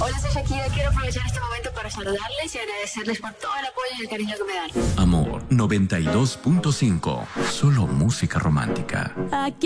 Hola, soy Shakira. Quiero aprovechar este momento para saludarles y agradecerles por todo el apoyo y el cariño que me dan. Amor 92.5. Solo música romántica. Aquí